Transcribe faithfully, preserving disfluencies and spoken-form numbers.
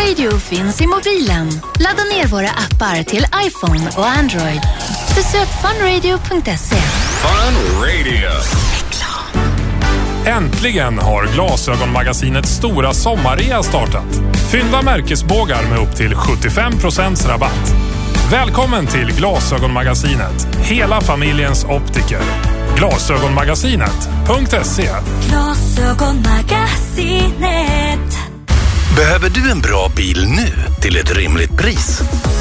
Radio finns i mobilen. Ladda ner våra appar till iPhone och Android. Besök funradio punkt se. Fun Radio. Äntligen har Glasögonmagasinets stora sommarrea startat. Fynda märkesbågar med upp till sjuttiofem procent rabatt. Välkommen till Glasögonmagasinet. Hela familjens optiker. Glasögonmagasinet punkt se. Glasögonmagasinet. Behöver du en bra bil nu till ett rimligt pris?